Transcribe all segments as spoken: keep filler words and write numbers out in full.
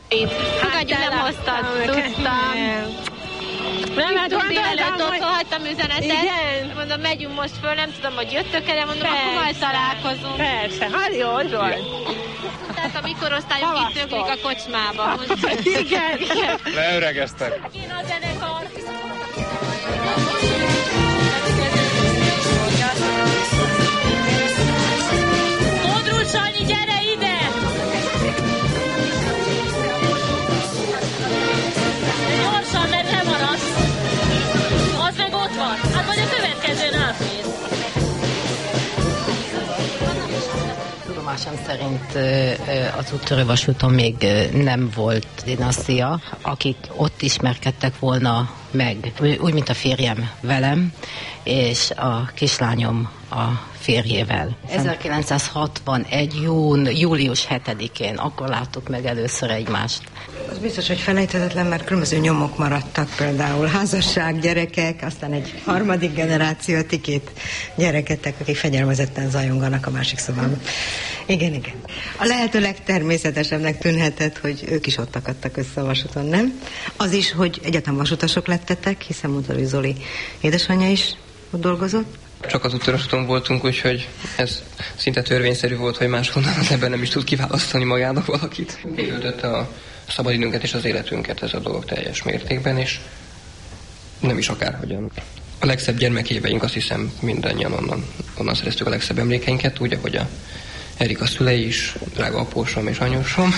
Itt, fogadjuk, nem hoztad, tudtam. Nem, hát délelőtt ott hagytam üzenetet. Igen. Mondom, megyünk most föl, nem tudom, hogy jöttök el, mondom, persze, akkor majd találkozunk. Persze, hát jó, hogy van. Tehát a mikorosztályok itt öglik a kocsmába. Igen, igen. Leöregeztek. Én a zenekar. Modrul Sanyi, gyere ide! Gyorsan, mert lemaradsz. Az meg ott van. Hát vagy a következőn átmész. Tudomásom szerint az úttörővasúton még nem volt dinasztia, akik ott ismerkedtek volna meg, úgy, mint a férjem velem, és a kislányom a férjével. ezerkilencszázhatvanegy. Jún, július hetedikén, akkor láttuk meg először egymást. Az biztos, hogy felejthetetlen, mert különböző nyomok maradtak, például házasság, gyerekek, aztán egy harmadik generáció, ti két gyereketek, akik fegyelmezetten zajonganak a másik szobában. Igen, igen. A lehető legtermészetesebbnek tűnhetett, hogy ők is ott akadtak össze a vasúton, nem? Az is, hogy egyáltalán vasutasok lettetek, hiszen mondta, hogy Zoli édesanyja is ott dolgozott. Csak az úttörővasúton voltunk, úgyhogy ez szinte törvényszerű volt, hogy máshonnan az ember nem is tud kiválasztani magának valakit. Kihűtötte a szabadidőnket és az életünket ez a dolog teljes mértékben, és nem is akárhogyan. A legszebb gyermekéveink, azt hiszem, mindannyian onnan, onnan szereztük a legszebb emlékeinket, úgy, ahogy a Erika szülei is, drága apósom és anyósom.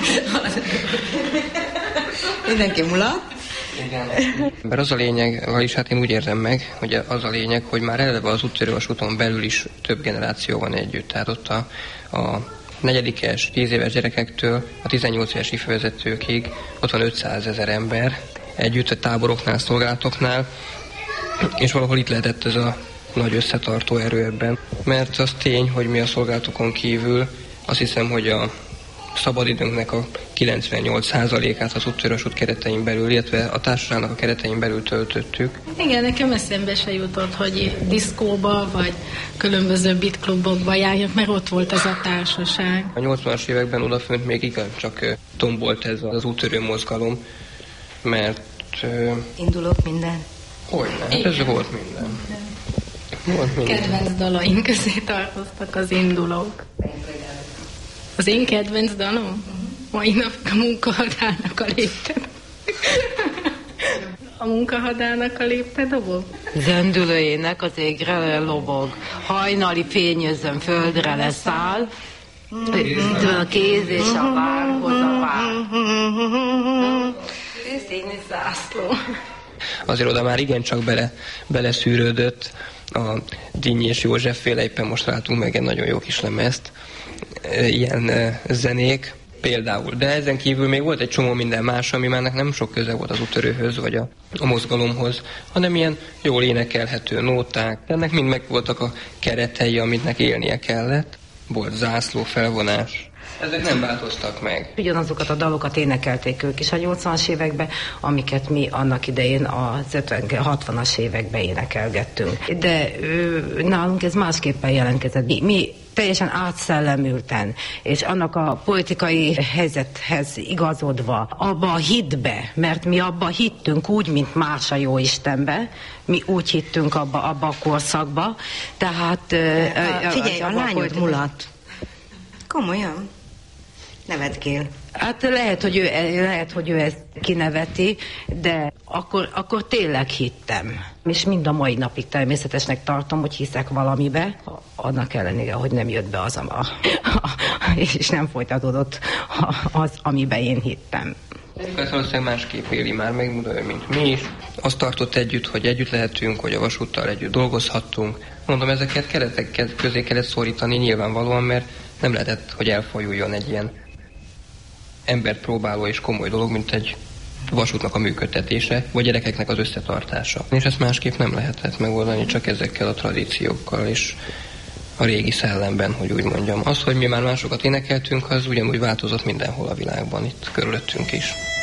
Mindenki mulat. Igen. Mert az a lényeg, vagyis hát én úgy érzem meg, hogy az a lényeg, hogy már eleve az úttörővasúton belül is több generáció van együtt. Tehát ott a, a negyedikes, tíz éves gyerekektől a tizennyolc éves ifjúvezetőkig ott van ötszázezer ember együtt a táboroknál, szolgálatoknál, és valahol itt lehetett ez a nagy összetartó erő ebben. Mert az tény, hogy mi a szolgálatokon kívül azt hiszem, hogy a szabadidőnknek a kilencvennyolc százalékát az úttörővasút keretein belül, illetve a társaságnak a keretein belül töltöttük. Igen, nekem eszembe se jutott, hogy diszkóba vagy különböző beatklubokba járjak, mert ott volt ez a társaság. A nyolcvanas években odafönt még igen, csak tombolt ez az úttörő mozgalom, mert... Indulok minden. Hogyne, hát ez volt minden. Volt minden. Kedvenc dalaink közé tartoztak az indulók. Az én kedvenc dalom? Mai nap a munkahadának a lépte. A munkahadának a lépte dobog? Zöndülőjének az égre lobog, hajnali fényözön földre leszáll, a kéz és a várhoz a vár. Színű zászló. Azért oda már igencsak bele, beleszűrődött a Dinnyi és József féle, éppen most látunk meg egy nagyon jó kis lemezt, ilyen zenék például. De ezen kívül még volt egy csomó minden más, ami már nem sok köze volt az úttörőhöz, vagy a, a mozgalomhoz, hanem ilyen jól énekelhető nóták. Ennek mind meg voltak a keretei, amiknek élnie kellett. Volt zászló, felvonás. Ezek nem változtak meg. Ugyanazokat a dalokat énekelték ők is a nyolcvanas években, amiket mi annak idején az ötven-hatvanas években énekelgettünk. De ő, nálunk ez másképpen jelentkezett. Mi, mi teljesen átszellemülten, és annak a politikai helyzethez igazodva, abba a hitbe, mert mi abba hittünk úgy, mint más a Jóistenbe, mi úgy hittünk abba, abba a korszakba, tehát... A, figyelj, a, a, a lányod mulat. Komolyan? Nevetkél. Hát lehet, hogy ő, lehet, hogy ő ezt kineveti, de akkor, akkor tényleg hittem. És mind a mai napig természetesnek tartom, hogy hiszek valamibe, annak ellenére, hogy nem jött be az, a, és nem folytatódott az, amiben én hittem. Ez valószínűleg másképp éli már meg, mint mi is. Azt tartott együtt, hogy együtt lehetünk, hogy a vasúttal együtt dolgozhattunk. Mondom, ezeket keretek közé kellett szorítani nyilvánvalóan, mert nem lehetett, hogy elfajuljon egy ilyen embert próbáló és komoly dolog, mint egy vasútnak a működtetése, vagy gyerekeknek az összetartása. És ezt másképp nem lehetett megoldani, csak ezekkel a tradíciókkal és a régi szellemben, hogy úgy mondjam. Az, hogy mi már másokat énekeltünk, az ugyanúgy változott mindenhol a világban, itt körülöttünk is.